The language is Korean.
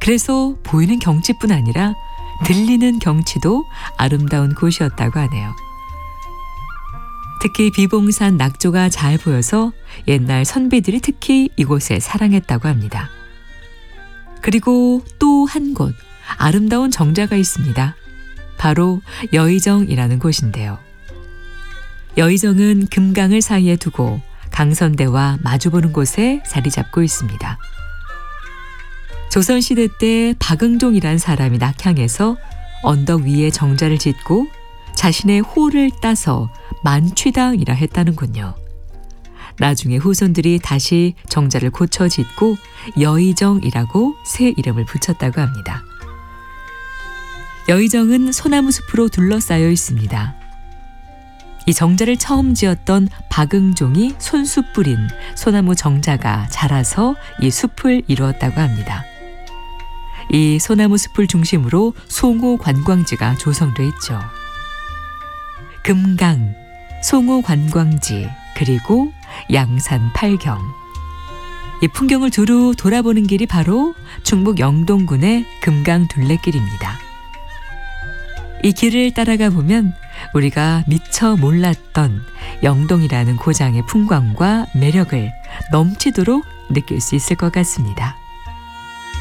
그래서 보이는 경치뿐 아니라 들리는 경치도 아름다운 곳이었다고 하네요. 특히 비봉산 낙조가 잘 보여서 옛날 선비들이 특히 이곳에 사랑했다고 합니다. 그리고 또 한 곳 아름다운 정자가 있습니다. 바로 여의정이라는 곳인데요. 여의정은 금강을 사이에 두고 강선대와 마주보는 곳에 자리 잡고 있습니다. 조선시대 때 박응종이란 사람이 낙향해서 언덕 위에 정자를 짓고 자신의 호를 따서 만취당이라 했다는군요. 나중에 후손들이 다시 정자를 고쳐 짓고 여의정이라고 새 이름을 붙였다고 합니다. 여의정은 소나무 숲으로 둘러싸여 있습니다. 이 정자를 처음 지었던 박응종이 손수 뿌린 소나무 정자가 자라서 이 숲을 이루었다고 합니다. 이 소나무 숲을 중심으로 송호관광지가 조성돼 있죠. 금강, 송호관광지, 그리고 양산 팔경. 이 풍경을 두루 돌아보는 길이 바로 충북 영동군의 금강 둘레길입니다. 이 길을 따라가 보면 우리가 미처 몰랐던 영동이라는 고장의 풍광과 매력을 넘치도록 느낄 수 있을 것 같습니다.